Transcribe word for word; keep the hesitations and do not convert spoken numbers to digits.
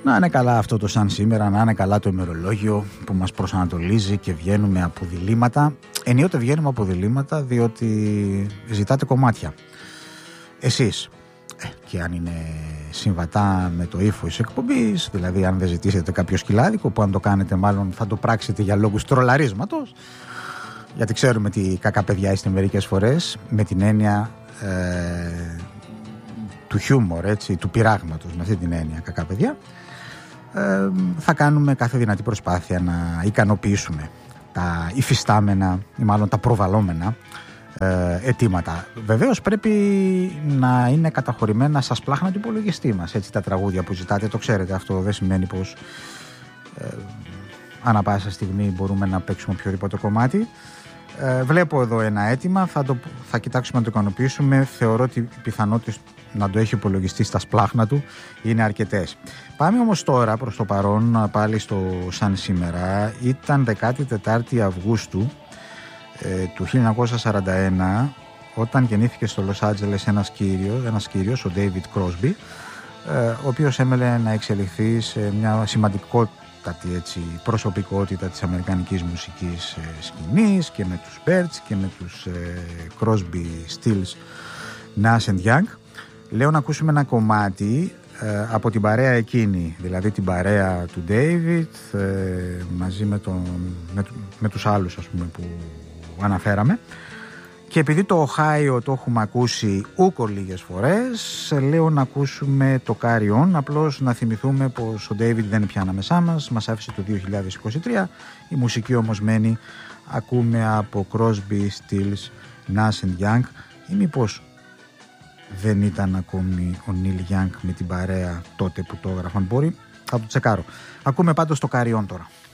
Να είναι καλά αυτό το σαν σήμερα, να είναι καλά το ημερολόγιο που μας προσανατολίζει και βγαίνουμε από διλήμματα. Ενίοτε βγαίνουμε από διλήμματα διότι ζητάτε κομμάτια. Εσείς, ε, και αν είναι συμβατά με το ύφος εκπομπής, δηλαδή αν δεν ζητήσετε κάποιο σκυλάδικο, που αν το κάνετε μάλλον θα το πράξετε για λόγους τρολαρίσματος, γιατί ξέρουμε τι κακά παιδιά είστε μερικές φορές, με την έννοια ε, του χιούμορ, έτσι, του πειράγματος, με αυτή την έννοια κακά παιδιά. Ε, θα κάνουμε κάθε δυνατή προσπάθεια να ικανοποιήσουμε τα υφιστάμενα ή μάλλον τα προβαλλόμενα ε, αιτήματα. Βεβαίως πρέπει να είναι καταχωρημένα στα σπλάχνα του υπολογιστή μας, έτσι, τα τραγούδια που ζητάτε, το ξέρετε αυτό, δεν σημαίνει πως ε, ανά πάσα στιγμή μπορούμε να παίξουμε οποιοδήποτε κομμάτι. Ε, βλέπω εδώ ένα αίτημα, θα, το, θα κοιτάξουμε να το ικανοποιήσουμε. Θεωρώ ότι οι πιθανότητες να το έχει υπολογιστεί στα σπλάχνα του είναι αρκετές. Πάμε όμως τώρα προς το παρόν πάλι στο σαν σήμερα. Ήταν δεκάτη τέταρτη Αυγούστου ε, του χίλια εννιακόσια σαράντα ένα, όταν γεννήθηκε στο Λος Άντζελες ένας κύριος, ένας κύριος, ο David Crosby, ε, ο οποίος έμελε να εξελιχθεί σε μια σημαντικότατη, έτσι, προσωπικότητα της αμερικανικής μουσικής ε, σκηνής, και με τους Birds και με τους ε, Crosby, Stills, Nash and Young. Λέω να ακούσουμε ένα κομμάτι ε, από την παρέα εκείνη, δηλαδή την παρέα του David ε, μαζί με, τον, με, με τους άλλους, ας πούμε, που αναφέραμε, και επειδή το Οχάιο το έχουμε ακούσει ούκο λίγες φορές, λέω να ακούσουμε το Carry On, απλώς να θυμηθούμε πως ο David δεν είναι πια ανάμεσά μας, μας άφησε το δύο χιλιάδες είκοσι τρία, η μουσική όμως μένει. Ακούμε από Crosby, Stills, Nash and Young, ή μήπως δεν ήταν ακόμη ο Neil Young με την παρέα τότε που το έγραφαν, μπορεί, θα το τσεκάρω. Ακούμε πάντως το Carry On τώρα.